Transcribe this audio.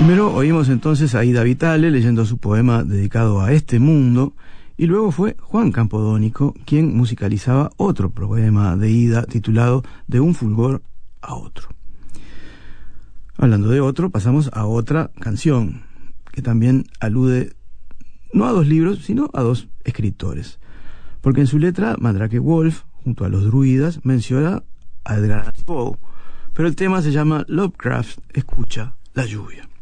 Primero oímos entonces a Ida Vitale leyendo su poema dedicado a este mundo, y luego fue Juan Campodónico quien musicalizaba otro poema de Ida titulado De un fulgor a otro. Hablando de otro, pasamos a otra canción que también alude no a dos libros, sino a dos escritores. Porque en su letra, Mandrake Wolf, junto a los druidas, menciona a Edgar Allan Poe, pero el tema se llama Lovecraft escucha la lluvia.